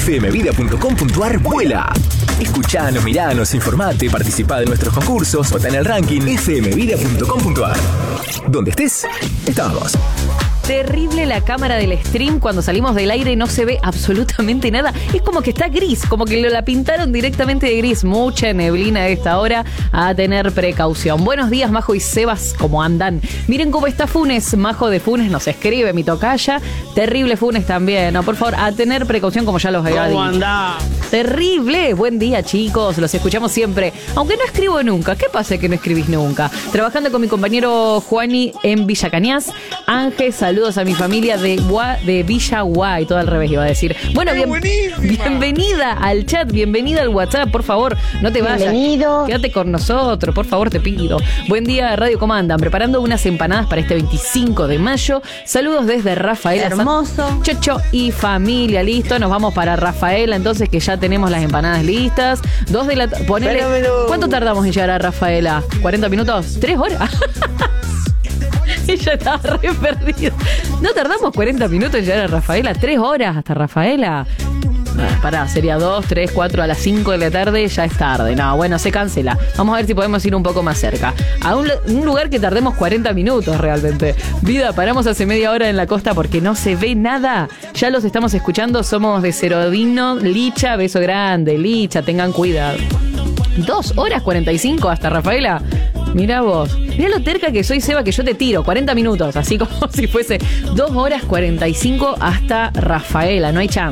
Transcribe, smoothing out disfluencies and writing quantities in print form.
fmvida.com.ar vuela. Escuchanos, miranos, informate, participá de nuestros concursos, vota en el ranking fmvida.com.ar. Donde estés, estamos. Terrible la cámara del stream cuando salimos del aire, no se ve absolutamente nada. Es como que está gris, como que la pintaron directamente de gris. Mucha neblina a esta hora, a tener precaución. Buenos días, Majo y Sebas, ¿cómo andan? Miren cómo está Funes, Majo de Funes nos escribe, mi tocaya. Terrible Funes también, no, por favor, a tener precaución como ya los había dicho. ¿Cómo andá? Terrible, buen día chicos, los escuchamos siempre. Aunque no escribo nunca, ¿qué pasa que no escribís nunca? Trabajando con mi compañero Juani en Villa Cañas. Ángel, saludos a mi familia de Villa Guay, todo al revés iba a decir. Bueno, bienvenida al chat, bienvenida al WhatsApp, por favor, no te vayas. Bienvenido. Quédate con nosotros, por favor, te pido. Buen día, Radio Comandan, preparando unas empanadas para este 25 de mayo. Saludos desde Rafaela. Hermoso. Chocho y familia, listo, nos vamos para Rafaela, entonces que ya tenemos las empanadas listas. 2 de la ponele. ¿Cuánto tardamos en llegar a Rafaela? ¿40 minutos? ¿3 horas? Ella estaba re perdida. No tardamos 40 minutos en llegar a Rafaela, 3 horas hasta Rafaela. Pará, sería 2, 3, 4 a las 5 de la tarde, ya es tarde. No, bueno, se cancela. Vamos a ver si podemos ir un poco más cerca. A un lugar que tardemos 40 minutos realmente. Vida, paramos hace media hora en la costa porque no se ve nada. Ya los estamos escuchando, somos de Cerodino, Licha, beso grande, Licha, tengan cuidado. 2 horas 45 hasta Rafaela. Mirá vos. Mirá lo terca que soy, Seba, que yo te tiro 40 minutos, así como si fuese 2 horas 45 hasta Rafaela. No hay chance.